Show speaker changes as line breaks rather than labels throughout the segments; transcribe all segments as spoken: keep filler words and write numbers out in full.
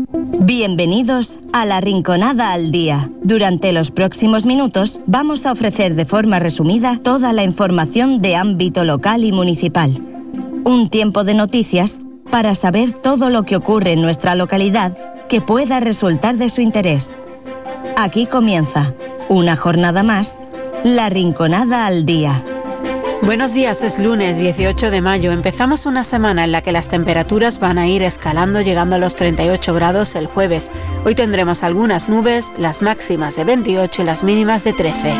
Bienvenidos a La Rinconada al Día. Durante los próximos minutos vamos a ofrecer de forma resumida toda la información de ámbito local y municipal. Un tiempo de noticias para saber todo lo que ocurre en nuestra localidad que pueda resultar de su interés. Aquí comienza, una jornada más, La Rinconada al Día.
Buenos días, es lunes dieciocho de mayo. Empezamos una semana en la que las temperaturas van a ir escalando, llegando a los treinta y ocho grados el jueves. Hoy tendremos algunas nubes, las máximas de veintiocho y las mínimas de trece.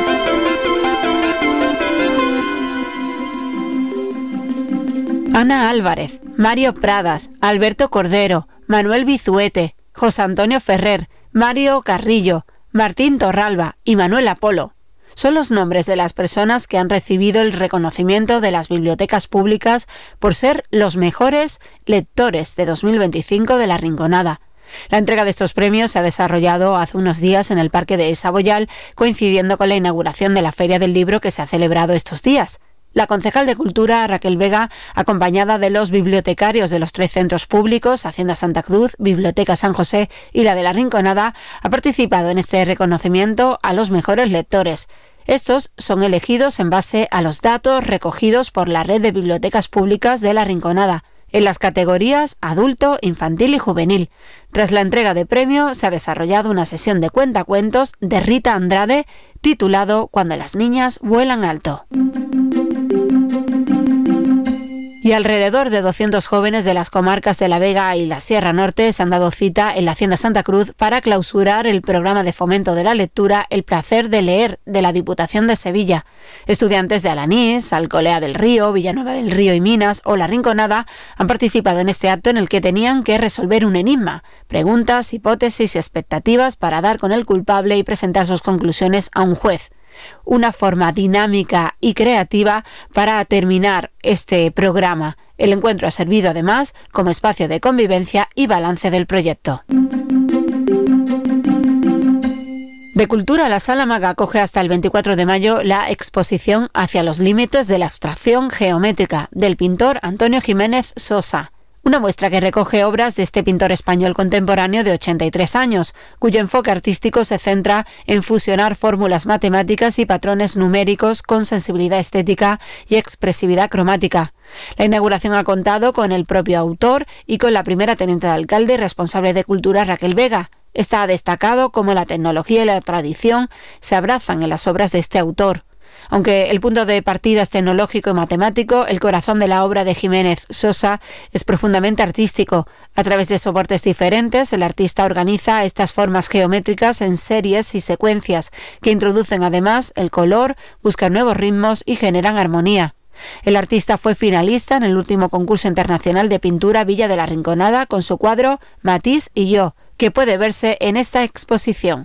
Ana Álvarez, Mario Pradas, Alberto Cordero, Manuel Bizuete, José Antonio Ferrer, Mario Carrillo, Martín Torralba y Manuel Apolo son los nombres de las personas que han recibido el reconocimiento de las bibliotecas públicas por ser los mejores lectores de dos mil veinticinco de La Rinconada. La entrega de estos premios se ha desarrollado hace unos días en el Parque de Saboyal, coincidiendo con la inauguración de la Feria del Libro que se ha celebrado estos días. La concejal de Cultura, Raquel Vega, acompañada de los bibliotecarios de los tres centros públicos, Hacienda Santa Cruz, Biblioteca San José y la de La Rinconada, ha participado en este reconocimiento a los mejores lectores. Estos son elegidos en base a los datos recogidos por la Red de Bibliotecas Públicas de La Rinconada, en las categorías adulto, infantil y juvenil. Tras la entrega de premio, se ha desarrollado una sesión de cuentacuentos de Rita Andrade, titulado Cuando las niñas vuelan alto. Y alrededor de doscientos jóvenes de las comarcas de La Vega y la Sierra Norte se han dado cita en la Hacienda Santa Cruz para clausurar el programa de fomento de la lectura El Placer de Leer de la Diputación de Sevilla. Estudiantes de Alanís, Alcolea del Río, Villanueva del Río y Minas o La Rinconada han participado en este acto en el que tenían que resolver un enigma, preguntas, hipótesis y expectativas para dar con el culpable y presentar sus conclusiones a un juez. Una forma dinámica y creativa para terminar este programa. El encuentro ha servido además como espacio de convivencia y balance del proyecto. De Cultura, la Sala Maga acoge hasta el veinticuatro de mayo la exposición Hacia los límites de la abstracción geométrica del pintor Antonio Jiménez Sosa. Una muestra que recoge obras de este pintor español contemporáneo de ochenta y tres años, cuyo enfoque artístico se centra en fusionar fórmulas matemáticas y patrones numéricos con sensibilidad estética y expresividad cromática. La inauguración ha contado con el propio autor y con la primera teniente de alcalde y responsable de Cultura, Raquel Vega. Está destacado cómo la tecnología y la tradición se abrazan en las obras de este autor. Aunque el punto de partida es tecnológico y matemático, el corazón de la obra de Jiménez Sosa es profundamente artístico. A través de soportes diferentes, el artista organiza estas formas geométricas en series y secuencias que introducen además el color, buscan nuevos ritmos y generan armonía. El artista fue finalista en el último concurso internacional de pintura Villa de la Rinconada con su cuadro Matisse y yo, que puede verse en esta exposición.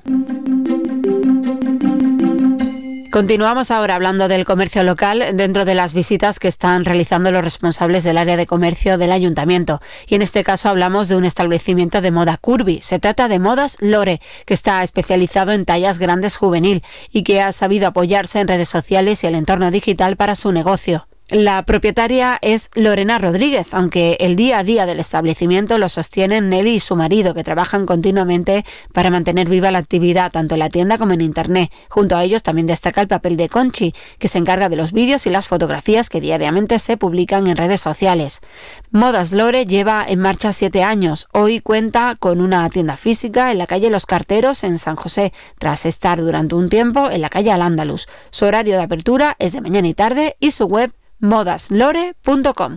Continuamos ahora hablando del comercio local dentro de las visitas que están realizando los responsables del área de comercio del ayuntamiento. Y en este caso hablamos de un establecimiento de moda curvy. Se trata de Modas Lore, que está especializado en tallas grandes juvenil y que ha sabido apoyarse en redes sociales y el entorno digital para su negocio. La propietaria es Lorena Rodríguez, aunque el día a día del establecimiento lo sostienen Nelly y su marido, que trabajan continuamente para mantener viva la actividad tanto en la tienda como en internet. Junto a ellos también destaca el papel de Conchi, que se encarga de los vídeos y las fotografías que diariamente se publican en redes sociales. Modas Lore lleva en marcha siete años. Hoy cuenta con una tienda física en la calle Los Carteros en San José, tras estar durante un tiempo en la calle Al-Ándalus. Su horario de apertura es de mañana y tarde y su web modas lore punto com.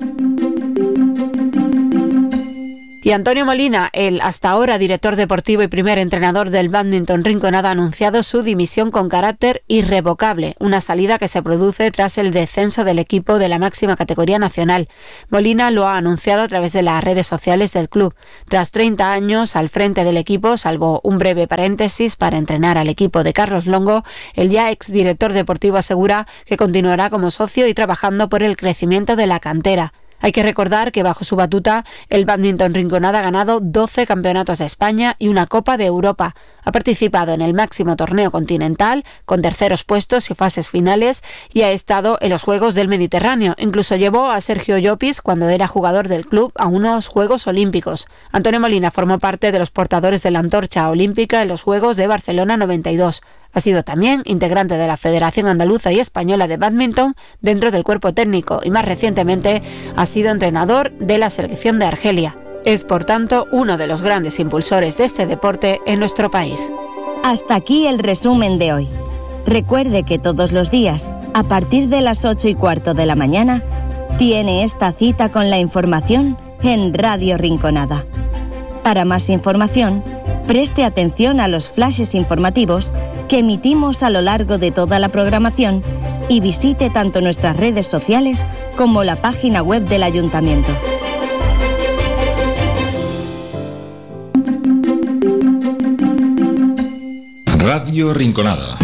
Y Antonio Molina, el hasta ahora director deportivo y primer entrenador del Bádminton Rinconada, ha anunciado su dimisión con carácter irrevocable, una salida que se produce tras el descenso del equipo de la máxima categoría nacional. Molina lo ha anunciado a través de las redes sociales del club. Tras treinta años al frente del equipo, salvo un breve paréntesis para entrenar al equipo de Carlos Longo, el ya exdirector deportivo asegura que continuará como socio y trabajando por el crecimiento de la cantera. Hay que recordar que bajo su batuta el Bádminton Rinconada ha ganado doce campeonatos de España y una Copa de Europa. Ha participado en el máximo torneo continental con terceros puestos y fases finales y ha estado en los Juegos del Mediterráneo. Incluso llevó a Sergio Llopis, cuando era jugador del club, a unos Juegos Olímpicos. Antonio Molina formó parte de los portadores de la antorcha olímpica en los Juegos de Barcelona noventa y dos. Ha sido también integrante de la Federación Andaluza y Española de Bádminton dentro del cuerpo técnico y más recientemente ha sido entrenador de la selección de Argelia. Es, por tanto, uno de los grandes impulsores de este deporte en nuestro país.
Hasta aquí el resumen de hoy. Recuerde que todos los días, a partir de las ocho y cuarto de la mañana, tiene esta cita con la información en Radio Rinconada. Para más información, preste atención a los flashes informativos que emitimos a lo largo de toda la programación y visite tanto nuestras redes sociales como la página web del Ayuntamiento.
Radio Rinconada.